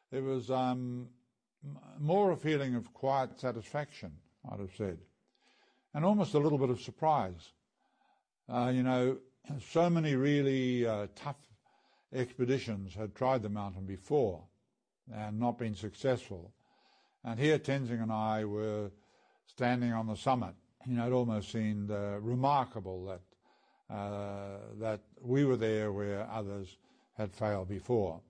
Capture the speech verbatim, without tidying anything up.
there was um, more a feeling of quiet satisfaction, I'd have said, and almost a little bit of surprise. Uh, you know, so many really uh, tough expeditions had tried the mountain before and not been successful. And here Tenzing and I were standing on the summit. You know, it almost seemed uh, remarkable that uh, that we were there where others had failed before.